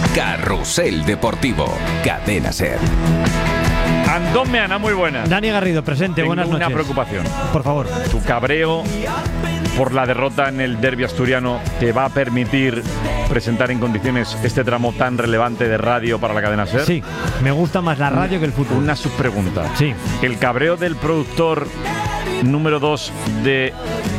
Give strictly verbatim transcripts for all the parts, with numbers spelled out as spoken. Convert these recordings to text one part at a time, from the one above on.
Carrusel Deportivo, Cadena SER. Antón Meana, muy buenas. Dani Garrido, presente, Tengo buenas noches. una preocupación. Por favor. Tu cabreo por la derrota en el derbi asturiano te va a permitir presentar en condiciones este tramo tan relevante de radio para la cadena SER. Sí, me gusta más la radio que el fútbol. Una subpregunta. Sí. El cabreo del productor número dos de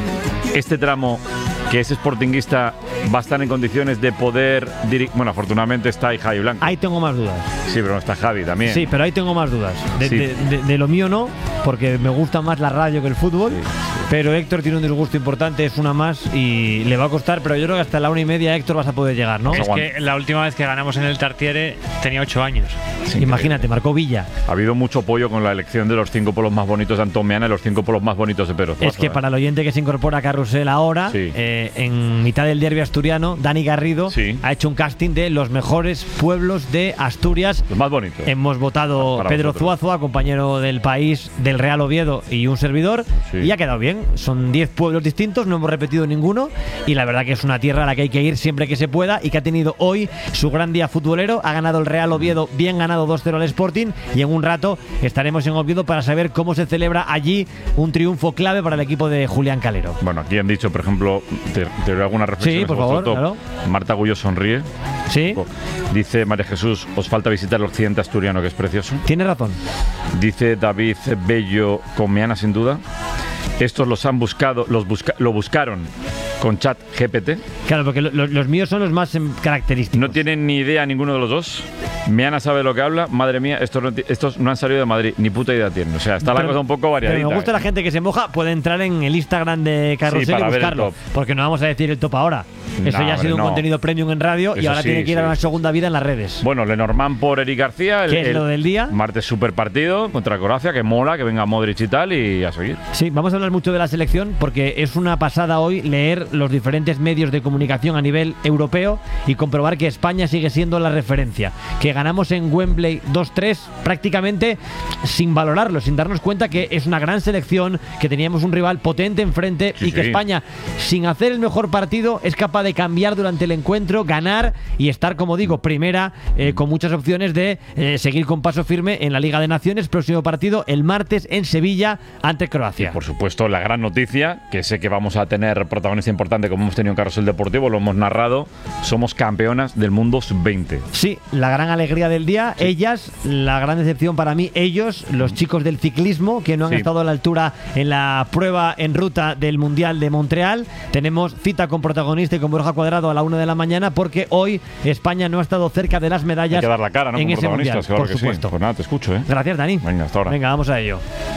este tramo, que es sportinguista, va a estar en condiciones de poder dirigir. Bueno, afortunadamente está ahí Javi Blanco. Ahí tengo más dudas. Sí, pero no está Javi también. Sí, pero ahí tengo más dudas. De, Sí. de, de, de lo mío no, porque me gusta más la radio que el fútbol. Sí, sí. Pero Héctor tiene un disgusto importante, es una más y le va a costar, pero yo creo que hasta la una y media, Héctor, vas a poder llegar, ¿no? Es que la última vez que ganamos en el Tartiere tenía ocho años. Sí, imagínate, marcó Villa. Ha habido mucho apoyo con la elección de los cinco polos más bonitos de Antón Meana y los cinco polos más bonitos de Pedro Zuazo. Es que para el oyente que se incorpora a Carrusel ahora, Sí. eh, en mitad del derbi asturiano, Dani Garrido Sí. ha hecho un casting de los mejores pueblos de Asturias. Los más bonitos. Hemos votado Para Pedro vosotros. Zuazo, compañero del País, del Real Oviedo y un servidor, Sí. y ha quedado bien. Son diez pueblos distintos, no hemos repetido ninguno, y la verdad que es una tierra a la que hay que ir siempre que se pueda y que ha tenido hoy su gran día futbolero. Ha ganado el Real Oviedo, bien ganado dos cero al Sporting, y en un rato estaremos en Oviedo para saber cómo se celebra allí un triunfo clave para el equipo de Julián Calero. Bueno, aquí han dicho, por ejemplo, te, te doy alguna reflexión. Sí, por favor, claro. Marta Gullo sonríe. Sí, Dice María Jesús, os falta visitar el occidente asturiano, que es precioso. tiene razón. Dice David Bello, con Meana sin duda. Estos los han buscado, los busca, lo buscaron con Chat G P T. Claro, porque lo- lo- los míos son los más em, característicos. No tienen ni idea ninguno de los dos. Meana sabe lo que habla. Madre mía, estos no, ti- estos no han salido de Madrid. Ni puta idea tienen. O sea, está la Pero- cosa un poco Pero variadita. me gusta ¿eh? la gente que se moja, puede entrar en el Instagram de Carrusel Sí, para y ver el buscarlo. top. Porque no vamos a decir el top ahora. Eso No, ya ha sido hombre, un no. contenido premium en radio y Eso ahora sí, tiene que ir a sí. una segunda vida en las redes. Bueno, Lenormand por Eric García. El, ¿Qué es el lo del día? Martes super partido contra Croacia, que mola, que venga Modric y tal, y a seguir. Sí, vamos a hablar mucho de la selección porque es una pasada hoy leer los diferentes medios de comunicación a nivel europeo y comprobar que España sigue siendo la referencia. Que ganamos en Wembley dos tres prácticamente sin valorarlo, sin darnos cuenta que es una gran selección, que teníamos un rival potente enfrente Sí, y que sí. España, sin hacer el mejor partido, es capaz de cambiar durante el encuentro, ganar y estar, como digo, primera, eh, con muchas opciones de eh, seguir con paso firme en la Liga de Naciones. Próximo partido el martes en Sevilla ante Croacia. Por supuesto, la gran noticia, que sé que vamos a tener protagonista importante como hemos tenido en Carrusel Deportivo, lo hemos narrado, somos campeonas del mundo sub veinte. Sí, la gran alegría del día. Ellas, la gran decepción para mí, ellos, los chicos del ciclismo, que no han Sí. estado a la altura en la prueba en ruta del Mundial de Montreal. Tenemos cita con protagonista y con Borja Cuadrado a la una de la mañana, porque hoy España no ha estado cerca de las medallas Hay que dar la cara, ¿no? en Como ese Mundial, protagonistas, claro por que sí. supuesto. Pues nada, te escucho, ¿eh? Gracias, Dani. Venga, hasta ahora. Venga, vamos a ello.